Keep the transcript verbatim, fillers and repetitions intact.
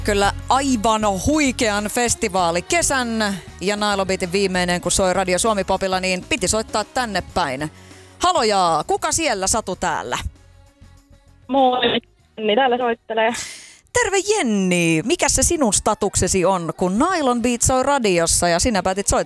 Kyllä aivan huikean festivaali kesän ja Nile Beatin viimeinen, kun soi Radio Suomi Popilla, niin piti soittaa tänne päin. Halojaa, kuka siellä Satu täällä? Moi, Jenni täällä soittelee. Terve Jenni, mikä se sinun statuksesi on, kun Nile Beat soi radiossa ja sinä päätit soittaa